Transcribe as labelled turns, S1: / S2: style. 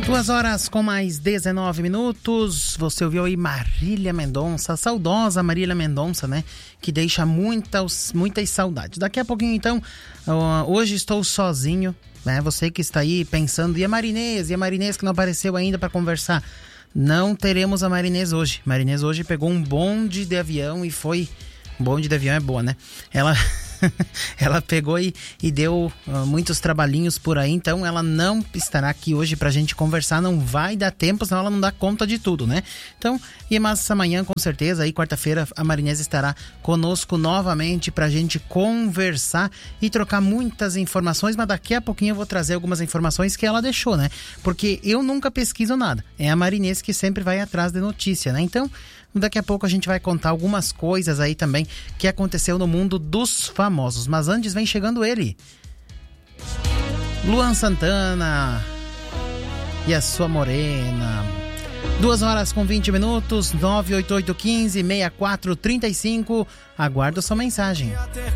S1: 2 horas com mais 19 minutos. Você ouviu aí Marília Mendonça, a saudosa Marília Mendonça, né? Que deixa muitas saudades. Daqui a pouquinho, então, hoje estou sozinho, né? Você que está aí pensando, e a Marinês que não apareceu ainda para conversar. Não teremos a Marinês hoje. Marinês hoje pegou um bonde de avião e foi... Bonde de avião é boa, né? Ela pegou e deu muitos trabalhinhos por aí, então ela não estará aqui hoje pra gente conversar, não vai dar tempo, senão ela não dá conta de tudo, né? Então, mas amanhã com certeza, aí quarta-feira, a Marinês estará conosco novamente pra gente conversar e trocar muitas informações, mas daqui a pouquinho eu vou trazer algumas informações que ela deixou, né? Porque eu nunca pesquiso nada, é a Marinês que sempre vai atrás de notícia, né? Então, daqui a pouco a gente vai contar algumas coisas aí também que aconteceu no mundo dos famosos. Mas antes vem chegando ele, Luan Santana e a sua morena. 2 horas com 20 minutos, 98815-6435. Aguardo sua mensagem.